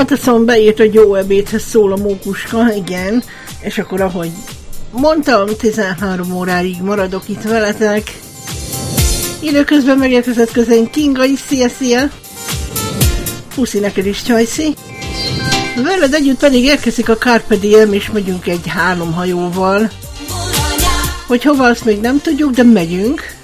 Ataszon beírt, hogy jó ebédhez szól a mókuska, igen, és akkor ahogy mondtam, 13 óráig maradok itt veletek. Időközben megérkezett közénk Kinga is, szia! Puszi neked is, Csajci! Veled együtt pedig érkezik a Carpe Diem, és megyünk egy 3 hajóval. Hogy hova, azt még nem tudjuk, de megyünk.